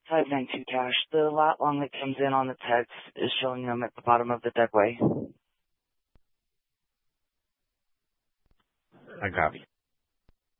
592 cash. The lat long that comes in on the text is showing them at the bottom of the deadway. I copy.